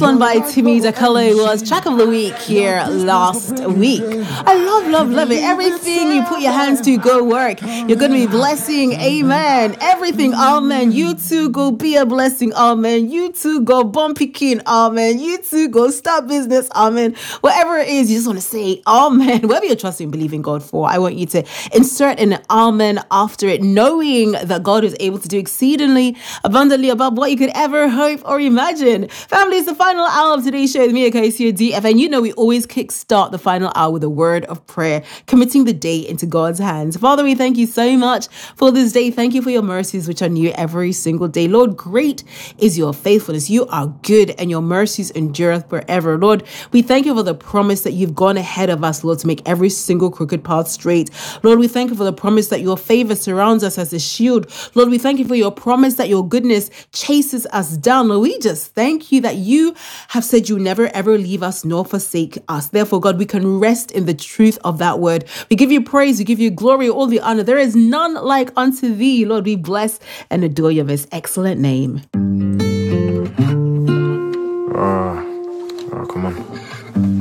one by Timmy Dakolo was track of the week here last week. I love it. Everything you put your hands to, go work. You're going to be blessing. Amen. Everything. Amen. You too go be a blessing. Amen. You too go bumpy king. Amen. You too go start business. Amen. Whatever it is, you just want to say amen. Whatever you're trusting and believing God for, I want you to insert an amen after it, knowing that God is able to do exceedingly abundantly above what you could ever hope or imagine. Family, it's the final hour of today's show with me, Akosia DF, and you know we always kickstart the final hour with a word of prayer, committing the day into God's hands. Father, we thank you so much for this day. Thank you for your mercies, which are new every single day. Lord, great is your faithfulness. You are good, and your mercies endureth forever. Lord, we thank you for the promise that you've gone ahead of us, Lord, to make every single crooked path straight. Lord, we thank you for the promise that your favor surrounds us as a shield. Lord, we thank you for your promise that your goodness chases us down. Lord, we just thank you that you have said you never ever leave us nor forsake us. Therefore, God, we can rest in the truth of that word. We give you praise, we give you glory, all the honor. There is none like unto thee. Lord, we bless and adore your most excellent name.